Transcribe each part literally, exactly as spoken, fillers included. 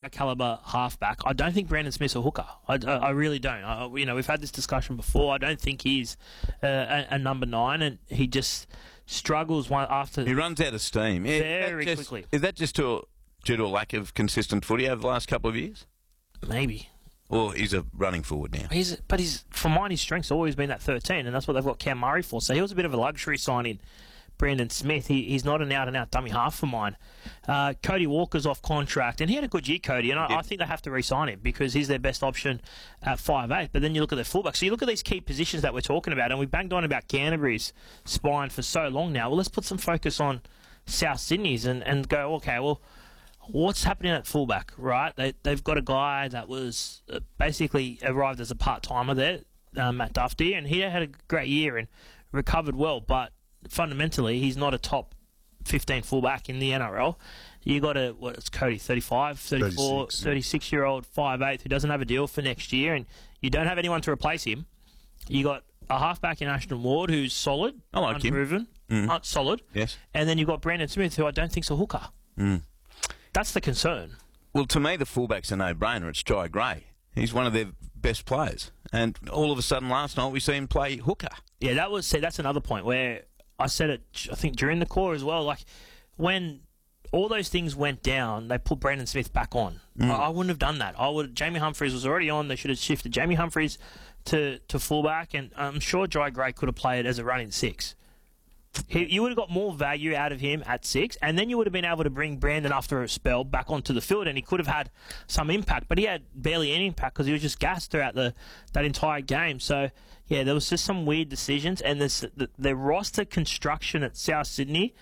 caliber halfback. I don't think Brandon Smith's a hooker. I, I, I really don't. I, you know, we've had this discussion before. I don't think he's uh, a, a number nine, and he just struggles one after. He runs out of steam. Very is just, quickly. Is that just to, due to a lack of consistent footy over the last couple of years? Maybe. Well, he's a running forward now. He's, but he's, for mine, his strength's always been that thirteen, and that's what they've got Cam Murray for. So he was a bit of a luxury signing, Brandon Smith. He, he's not an out-and-out dummy half for mine. Uh, Cody Walker's off contract, and he had a good year, Cody, and I, yep. I think they have to re-sign him because he's their best option at five eight. But then you look at their fullback. So you look at these key positions that we're talking about, and we banged on about Canterbury's spine for so long now. Well, let's put some focus on South Sydney's and, and go, okay, well, what's happening at fullback, right? They, they've got a guy that was uh, basically arrived as a part-timer there, uh, Matt Duffy, and he had a great year and recovered well, but fundamentally he's not a top fifteen fullback in the N R L. You got a, what, it's Cody, thirty-five, thirty-four, thirty-six-year-old five eight who doesn't have a deal for next year, and you don't have anyone to replace him. You got a halfback in Ashton Ward who's solid, I like unproven, him. Mm. uh, solid, yes, and then you've got Brandon Smith who I don't think's a hooker. Mm. That's the concern. Well, to me, the fullback's a no-brainer. It's Jai Gray. He's one of their best players. And all of a sudden last night we see him play hooker. Yeah, that was see, that's another point where I said it, I think, during the core as well. Like, when all those things went down, they put Brandon Smith back on. Mm. I, I wouldn't have done that. I would. Jamie Humphries was already on. They should have shifted Jamie Humphries to, to fullback, and I'm sure Jai Gray could have played as a running six. He, you would have got more value out of him at six, and then you would have been able to bring Brandon after a spell back onto the field, and he could have had some impact. But he had barely any impact because he was just gassed throughout the that entire game. So, yeah, there was just some weird decisions, and this, the, the roster construction at South Sydney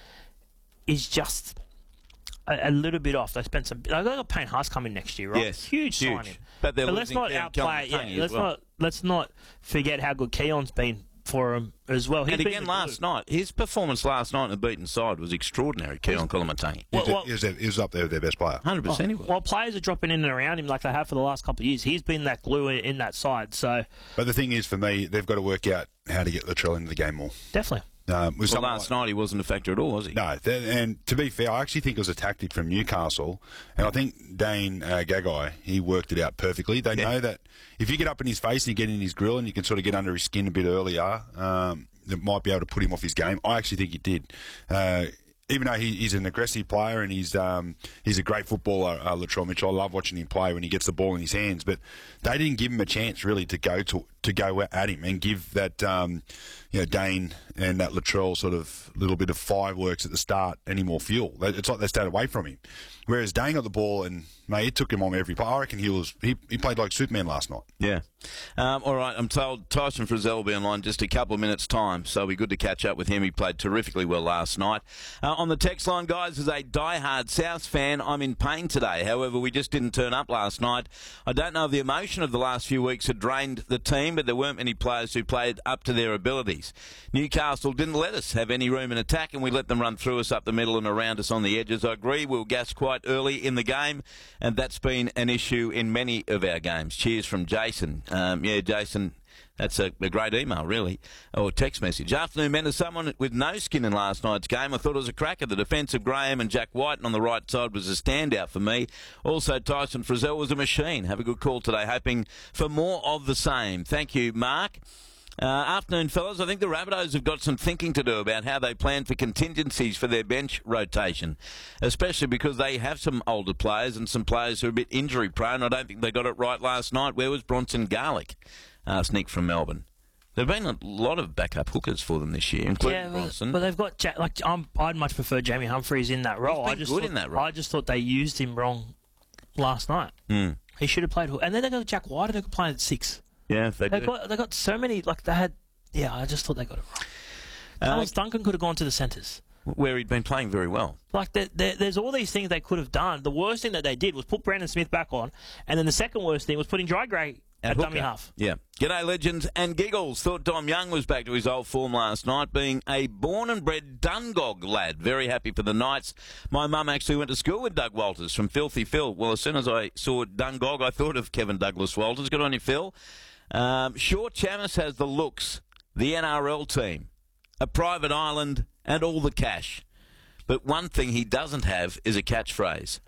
is just a, a little bit off. They spent some. They've got Payne Haas coming next year, right? Yes, huge, huge. signing. But, they're but let's not outplay. Yeah, let's well. not let's not forget how good Keon's been for him as well. He's and again, last night, his performance last night in the beaten side was extraordinary, Keon Koloamatangi. Well, well, he, was, he was up there with their best player. one hundred percent oh, he was. While players are dropping in and around him like they have for the last couple of years, he's been that glue in, in that side. So, But the thing is, for me, they've got to work out how to get Latrell into the game more. Definitely. Um, well, last like, night he wasn't a factor at all, was he? No, that, and to be fair, I actually think it was a tactic from Newcastle, and I think Dane uh, Gagai, he worked it out perfectly. They yeah. know that if you get up in his face and you get in his grill and you can sort of get under his skin a bit earlier, um, that might be able to put him off his game. I actually think it did. Uh, even though he, he's an aggressive player and he's um, he's a great footballer, uh, Latrell Mitchell. I love watching him play when he gets the ball in his hands. But they didn't give him a chance really to go to to go at him and give that um, you know Dane and that Latrell sort of little bit of fireworks at the start any more fuel. It's like they stayed away from him. Whereas Dane got the ball and mate, it took him on every play. I reckon he was he, he played like Superman last night. Yeah. Um, all right, I'm told Tyson Frizzell will be online just a couple of minutes' time, so it'll be good to catch up with him. He played terrifically well last night. Uh, on the text line, guys, as a diehard Souths fan, I'm in pain today. However, we just didn't turn up last night. I don't know if the emotion of the last few weeks had drained the team, but there weren't many players who played up to their abilities. Newcastle didn't let us have any room in attack, and we let them run through us up the middle and around us on the edges. I agree, we were gassed quite early in the game, and that's been an issue in many of our games. Cheers from Jason. Um, yeah, Jason, that's a, a great email, really, or text message. Afternoon, men, as someone with no skin in last night's game, I thought it was a cracker. The defence of Graham and Jack White on the right side was a standout for me. Also, Tyson Frizzell was a machine. Have a good call today, hoping for more of the same. Thank you, Mark. Uh, afternoon, fellas. I think the Rabbitohs have got some thinking to do about how they plan for contingencies for their bench rotation, especially because they have some older players and some players who are a bit injury-prone. I don't think they got it right last night. Where was Bronson Garlick? Asked Nick from Melbourne. There have been a lot of backup hookers for them this year, including yeah, Bronson. But they've got Jack, like I'm, I'd much prefer Jamie Humphries in that role. He's been I just good thought, in that role. I just thought they used him wrong last night. Mm. He should have played hook. And then they got Jack White, and they could play at six. Yeah, they they do. got they got so many. Like they had. Yeah, I just thought they got it wrong. Uh, Alex Duncan could have gone to the centres. Where he'd been playing very well. Like, there, there, there's all these things they could have done. The worst thing that they did was put Brandon Smith back on, and then the second worst thing was putting Jai Gray at, at dummy half. Yeah. G'day, legends and giggles. Thought Dom Young was back to his old form last night, being a born and bred Dungog lad. Very happy for the Knights. My mum actually went to school with Doug Walters from Filthy Phil. Well, as soon as I saw Dungog, I thought of Kevin Douglas Walters. Good on you, Phil. Um, sure, Chamis has the looks, the N R L team, a private island, and all the cash. But one thing he doesn't have is a catchphrase.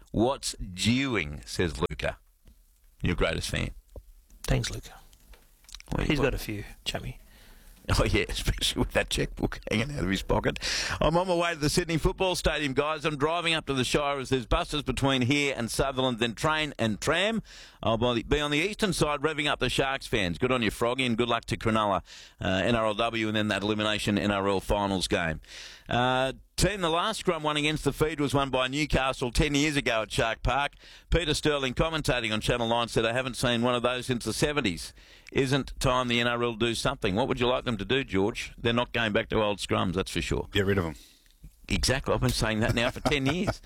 What's dewing, says Luca, your greatest fan. Thanks, Luca. Well, He's got- got a few, chummy. Oh, yeah, especially with that checkbook hanging out of his pocket. I'm on my way to the Sydney Football Stadium, guys. I'm driving up to the Shire as there's buses between here and Sutherland, then train and tram. I'll be on the eastern side revving up the Sharks fans. Good on you, Froggy, and good luck to Cronulla, uh, N R L W, and then that elimination N R L finals game. Uh, team, the last scrum won against the Feed was won by Newcastle ten years ago at Shark Park. Peter Sterling, commentating on Channel nine, said, I haven't seen one of those since the seventies. Isn't time the N R L do something? What would you like them to do, George? They're not going back to old scrums, that's for sure. Get rid of them. Exactly. I've been saying that now for ten years.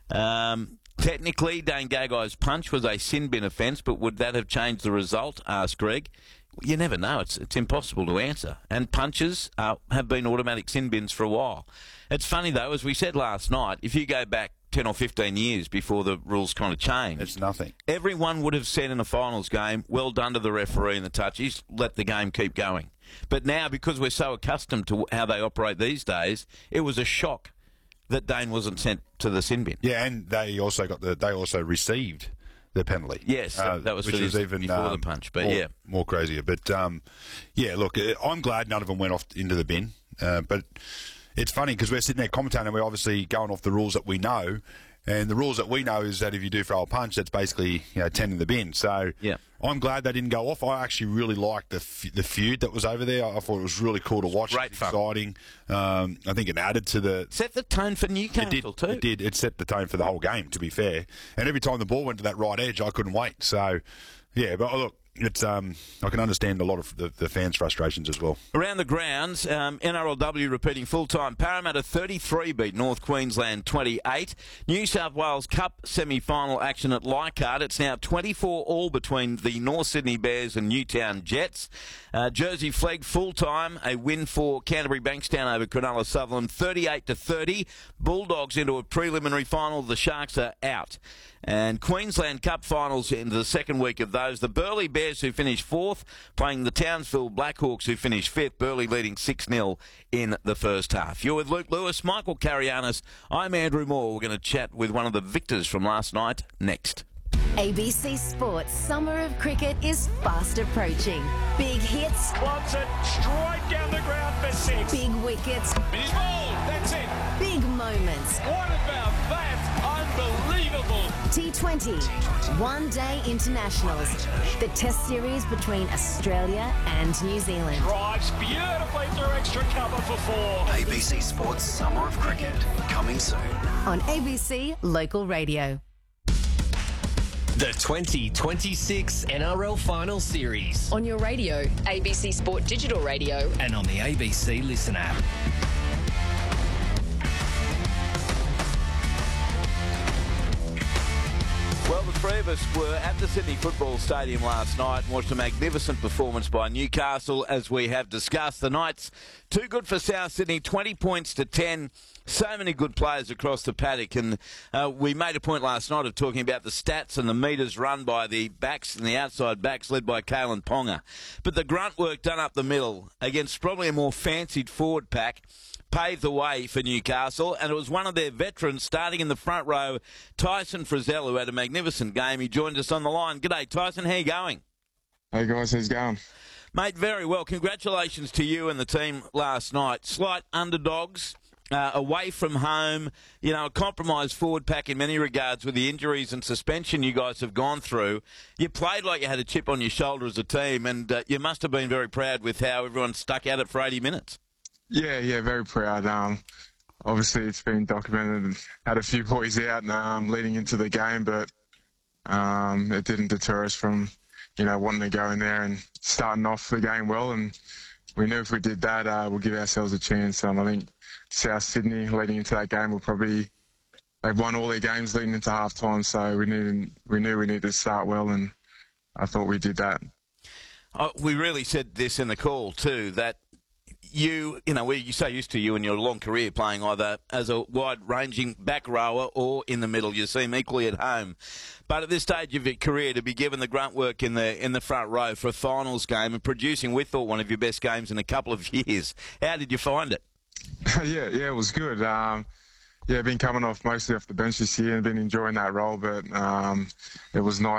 Um, technically, Dane Gagai's punch was a sin bin offence, but would that have changed the result? Asked Greg. You never know. It's it's impossible to answer. And punches uh, have been automatic sin bins for a while. It's funny, though, as we said last night, if you go back ten or fifteen years before the rules kind of changed, It's nothing. everyone would have said in a finals game, well done to the referee and the touchies, let the game keep going. But now, because we're so accustomed to how they operate these days, it was a shock that Dane wasn't sent to the sin bin. Yeah, and they also got the. They also received the penalty. Yes, that- that was which for is the- even before the um, punch, but more, yeah. more crazier. But um, yeah, look, uh, I'm glad none of them went off into the bin. Uh, but it's funny because we're sitting there commentating, and we're obviously going off the rules that we know. And the rules that we know is that if you do throw a punch, that's basically you know ten in the bin. So Yeah. I'm glad they didn't go off. I actually really liked the f- the feud that was over there. I thought it was really cool to watch. Great It was fun. exciting. Um, I think it added to the. Set the tone for It Newcastle did. too. It did. It set the tone for the whole game. To be fair, and every time the ball went to that right edge, I couldn't wait. So, yeah. But look, it's um, I can understand a lot of the, the fans' frustrations as well. Around the grounds, um, N R L W repeating full-time. Parramatta thirty-three beat North Queensland twenty-eight. New South Wales Cup semi-final action at Leichhardt. It's now twenty-four all between the North Sydney Bears and Newtown Jets. Uh, Jersey Flegg full-time. A win for Canterbury Bankstown over Cronulla Sutherland thirty-eight to thirty. Bulldogs into a preliminary final. The Sharks are out. And Queensland Cup finals into the second week of those. The Burleigh Bears, who finished fourth, playing the Townsville Blackhawks, who finished fifth. Burleigh leading six nil in the first half. You're with Luke Lewis, Michael Carianis. I'm Andrew Moore. We're going to chat with one of the victors from last night next. A B C Sports Summer of Cricket is fast approaching. Big hits, Wants it straight down the ground for six. big wickets, He's bowled. That's it. big moments. What about that? Unbelievable. T twenty, one-day internationals. The test series between Australia and New Zealand. Drives beautifully through extra cover for four. A B C Sports Summer of Cricket, coming soon. On A B C Local Radio. The twenty twenty-six N R L Final Series On your radio, A B C Sport Digital Radio. and on the A B C Listen app. Well, the three of us were at the Sydney Football Stadium last night and watched a magnificent performance by Newcastle, as we have discussed. The Knights, too good for South Sydney, twenty points to ten. So many good players across the paddock. And uh, we made a point last night of talking about the stats and the metres run by the backs and the outside backs led by Kalen Ponga. But the grunt work done up the middle against probably a more fancied forward pack paved the way for Newcastle, and it was one of their veterans starting in the front row, Tyson Frizzell, who had a magnificent game. He joined us on the line. G'day, Tyson. How you going? Hey guys, how's it going? Mate, very well. Congratulations to you and the team last night. Slight underdogs, uh, away from home, you know, a compromised forward pack in many regards with the injuries and suspension you guys have gone through. You played like you had a chip on your shoulder as a team, and uh, you must have been very proud with how everyone stuck at it for eighty minutes. Yeah, yeah, very proud. Um, obviously, it's been documented and had a few boys out um, leading into the game, but um, it didn't deter us from, you know, wanting to go in there and starting off the game well. And we knew if we did that, uh, we'll give ourselves a chance. Um, I think South Sydney leading into that game will probably they've won all their games leading into half time, so we knew we knew we needed to start well, and I thought we did that. Oh, we really said this in the call too, that you, you know, we're so used to you in your long career playing either as a wide-ranging back rower or in the middle. You seem equally at home. But at this stage of your career, to be given the grunt work in the in the front row for a finals game and producing, we thought, one of your best games in a couple of years. How did you find it? yeah, yeah, it was good. Um, yeah, been coming off mostly off the bench this year and been enjoying that role, but um, it was nice